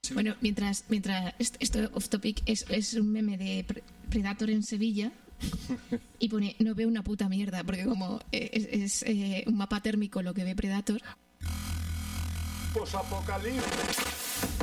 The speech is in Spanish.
Bueno, mientras esto off topic es un meme de Predator en Sevilla y pone no veo una puta mierda porque como es un mapa térmico lo que ve Predator. Posapocalipsis.